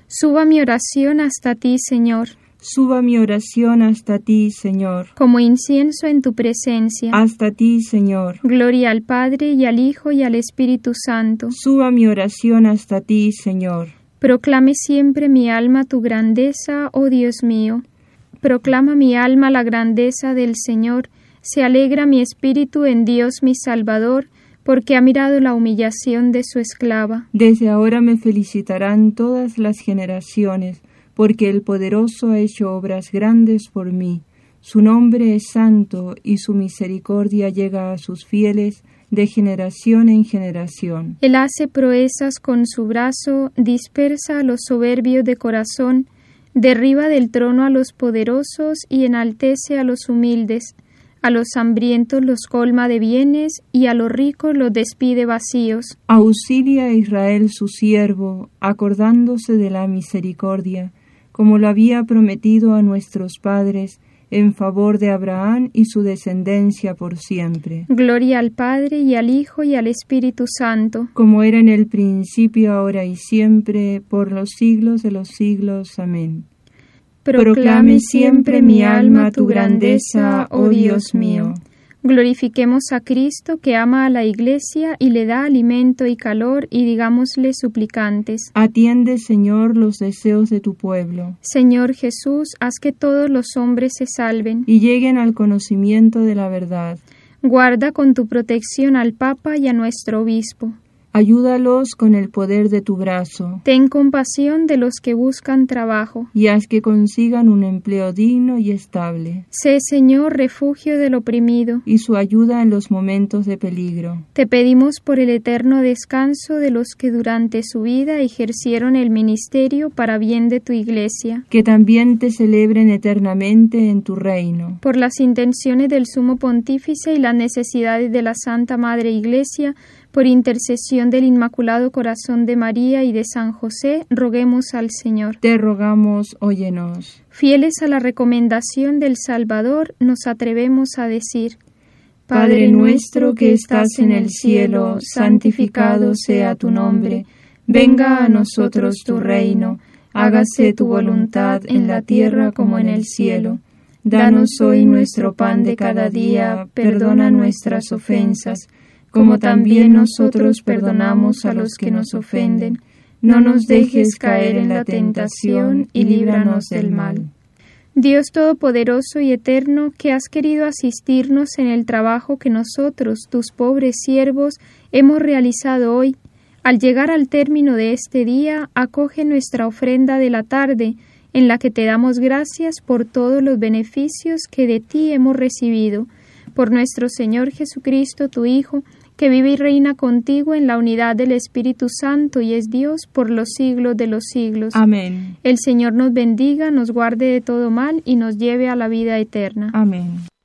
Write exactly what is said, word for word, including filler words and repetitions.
Suba mi oración hasta ti, Señor. Suba mi oración hasta ti, Señor. Como incienso en tu presencia. Hasta ti, Señor. Gloria al Padre, y al Hijo, y al Espíritu Santo. Suba mi oración hasta ti, Señor. Proclame siempre mi alma tu grandeza, oh Dios mío. Proclama mi alma la grandeza del Señor. Se alegra mi espíritu en Dios mi Salvador, porque ha mirado la humillación de su esclava. Desde ahora me felicitarán todas las generaciones, porque el Poderoso ha hecho obras grandes por mí. Su nombre es santo, y su misericordia llega a sus fieles de generación en generación. Él hace proezas con su brazo, dispersa a los soberbios de corazón, derriba del trono a los poderosos y enaltece a los humildes. A los hambrientos los colma de bienes, y a los ricos los despide vacíos. Auxilia a Israel su siervo, acordándose de la misericordia, como lo había prometido a nuestros padres, en favor de Abraham y su descendencia por siempre. Gloria al Padre, y al Hijo, y al Espíritu Santo. Como era en el principio, ahora y siempre, por los siglos de los siglos. Amén. Proclame siempre mi alma tu grandeza, oh Dios mío. Glorifiquemos a Cristo, que ama a la Iglesia y le da alimento y calor, y digámosle suplicantes: Atiende, Señor, los deseos de tu pueblo. Señor Jesús, haz que todos los hombres se salven y lleguen al conocimiento de la verdad. Guarda con tu protección al Papa y a nuestro obispo. Ayúdalos con el poder de tu brazo. Ten compasión de los que buscan trabajo, y haz que consigan un empleo digno y estable. Sé, Señor, refugio del oprimido, y su ayuda en los momentos de peligro. Te pedimos por el eterno descanso de los que durante su vida ejercieron el ministerio para bien de tu Iglesia. Que también te celebren eternamente en tu reino. Por las intenciones del Sumo Pontífice y las necesidades de la Santa Madre Iglesia, por intercesión del Inmaculado Corazón de María y de San José, roguemos al Señor. Te rogamos, óyenos. Fieles a la recomendación del Salvador, nos atrevemos a decir: Padre nuestro que estás en el cielo, santificado sea tu nombre. Venga a nosotros tu reino. Hágase tu voluntad en la tierra como en el cielo. Danos hoy nuestro pan de cada día. Perdona nuestras ofensas, como también nosotros perdonamos a los que nos ofenden. No nos dejes caer en la tentación, y líbranos del mal. Dios Todopoderoso y Eterno, que has querido asistirnos en el trabajo que nosotros, tus pobres siervos, hemos realizado hoy, al llegar al término de este día, acoge nuestra ofrenda de la tarde, en la que te damos gracias por todos los beneficios que de ti hemos recibido. Por nuestro Señor Jesucristo, tu Hijo, que vive y reina contigo en la unidad del Espíritu Santo y es Dios por los siglos de los siglos. Amén. El Señor nos bendiga, nos guarde de todo mal y nos lleve a la vida eterna. Amén.